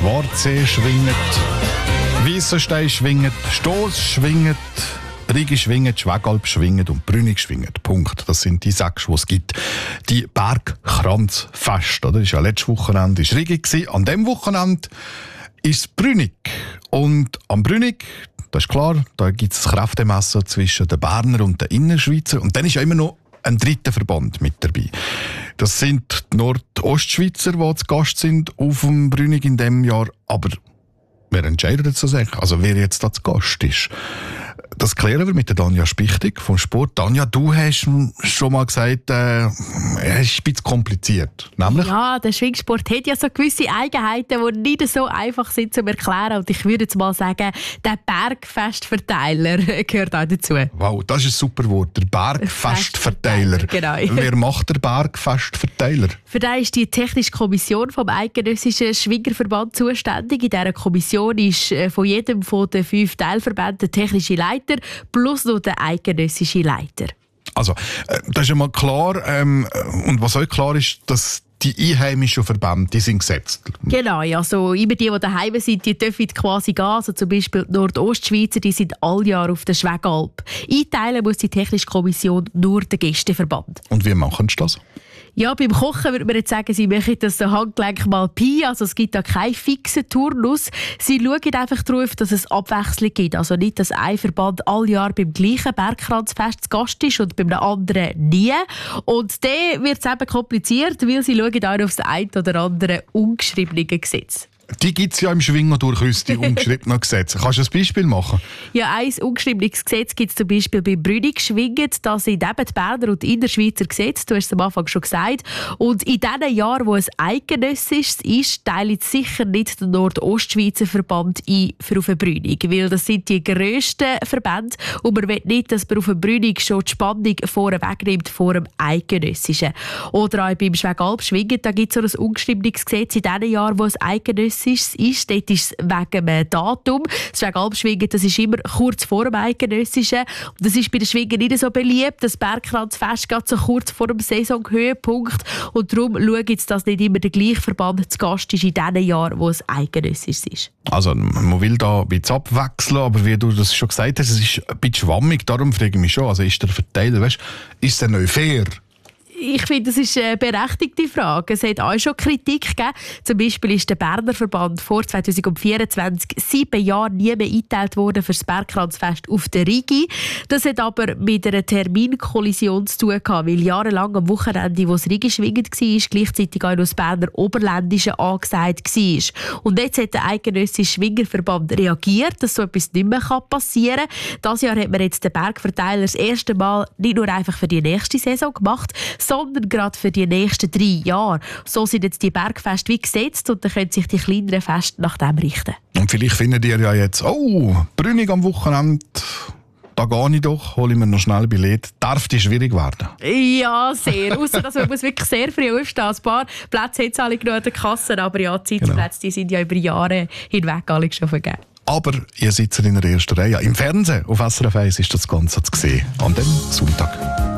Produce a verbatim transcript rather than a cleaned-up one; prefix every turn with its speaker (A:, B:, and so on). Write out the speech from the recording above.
A: Schwarzsee schwingt, Weissenstein schwingt, Stoss schwingt, Rigi schwingt, Schwegalp schwingt und Brünig schwingt. Punkt. Das sind die sechs, die es gibt. Die Bergkranzfest, oder? Das war ja letztes Wochenende ist Rigi gewesen. An diesem Wochenende ist Brünig. Und am Brünig, das ist klar, da gibt es ein Kräftemessen zwischen den Berner und den Innerschweizer. Und dann ist ja immer noch ein dritter Verband mit dabei. Das sind die Nordostschweizer, die zu Gast sind auf dem Brünig in diesem Jahr. Aber wer entscheidet jetzt das eigentlich? Also wer jetzt da zu Gast ist? Das klären wir mit der Tanja Spichtig vom Sport. Tanja, du hast schon mal gesagt, äh, es ist ein bisschen kompliziert. Nämlich?
B: Ja, der Schwingsport hat ja so gewisse Eigenheiten, die nicht so einfach sind zu erklären. Und ich würde jetzt mal sagen, der Bergfestverteiler gehört auch dazu.
A: Wow, das ist ein super Wort. Der Bergfestverteiler.
B: Genau.
A: Wer macht der Bergfestverteiler?
B: Für den ist die technische Kommission vom Eidgenössischen Schwingerverband zuständig. In dieser Kommission ist von jedem von den fünf Teilverbänden der technische Leiter plus noch der eidgenössische Leiter.
A: Also, äh, das ist ja mal klar. Ähm, und was auch klar ist, dass die einheimischen Verbände, die sind gesetzt.
B: Genau, also immer die, die daheim sind, die dürfen quasi gehen. Also zum Beispiel die Nordostschweizer, die sind all Jahr auf der Schwegalp. Einteilen muss die technische Kommission nur den Gästeverband.
A: Und wie machen sie das?
B: Ja, beim Kochen würde man jetzt sagen, sie machen das Handgelenk mal Pi, also es gibt da keinen fixen Turnus. Sie schauen einfach darauf, dass es Abwechslung gibt. Also nicht, dass ein Verband all Jahr beim gleichen Bergkranzfest zu Gast ist und beim anderen nie. Und dann wird es eben kompliziert, weil sie schauen auch auf das ein oder andere ungeschriebene Gesetz.
A: Die gibt es ja im Schwingen durchaus, die ungeschriebenen Gesetze. Kannst du ein Beispiel machen?
B: Ja, ein ungeschriebenes Gesetz gibt es zum Beispiel bei Brünig schwingen. Da sind eben die Berner und die Innerschweizer Gesetze, du hast es am Anfang schon gesagt. Und in den Jahren, wo es eidgenössisch ist, teilt sicher nicht der Nordostschweizer Verband ein für auf den Brünig. Weil das sind die grössten Verbände und man will nicht, dass man auf dem Brünig schon die Spannung vorne wegnimmt vor dem eidgenössischen. Oder auch beim Schwegalp schwingen, da gibt es so ein ungeschriebenes Gesetz in den Jahren, wo es eidgenössisch ist, dort ist es wegen dem Datum. Das Schwegalpschwingen, das ist immer kurz vor dem Eidgenössischen. Das ist bei den Schwingen nicht so beliebt. Das Bergkranzfest geht so kurz vor dem Saisonhöhepunkt. Und darum schauen jetzt, dass nicht immer der gleiche Verband zu Gast ist in den Jahren, wo es eidgenössisch ist.
A: Also man will da ein bisschen abwechseln, aber wie du das schon gesagt hast, es ist ein bisschen schwammig. Darum frage ich mich schon, also ist der Verteiler, weißt, ist der neu fair?
B: Ich finde, das ist eine berechtigte Frage. Es hat auch schon Kritik gegeben. Zum Beispiel ist der Berner Verband vor zwanzig vierundzwanzig sieben Jahre nie mehr eingeteilt worden für das Bergkranzfest auf der Rigi. Das hat aber mit einer Terminkollision zu tun gehabt, weil jahrelang am Wochenende, wo das Rigi schwingend war, gleichzeitig auch noch das Berner Oberländische angesagt war. Und jetzt hat der Eidgenössische Schwingerverband reagiert, dass so etwas nicht mehr passieren kann. Dieses Jahr hat man jetzt den Bergverteiler das erste Mal nicht nur einfach für die nächste Saison gemacht, sondern gerade für die nächsten drei Jahre. So sind jetzt die Bergfeste wie gesetzt und dann können sich die kleineren Feste nach dem richten.
A: Und vielleicht findet ihr ja jetzt, oh, Brünig am Wochenende, da gehe ich doch, hole ich mir noch schnell ein Billett. Darf die schwierig werden?
B: Ja, sehr. Ausser, dass man muss wirklich sehr früh aufstehen. Ein paar Plätze hat es alle genug an der Kasse, aber ja, die Sitzplätze, die sind ja über Jahre hinweg alle schon vergeben.
A: Aber ihr sitzt in der ersten Reihe. Im Fernsehen auf S R F eins ist das Ganze zu sehen. An dem Sonntag.